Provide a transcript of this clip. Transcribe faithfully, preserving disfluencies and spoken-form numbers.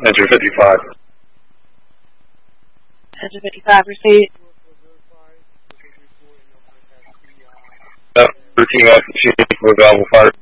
Enter fifty-five. Enter fifty-five, proceed. Yep, routine machine with valve fire.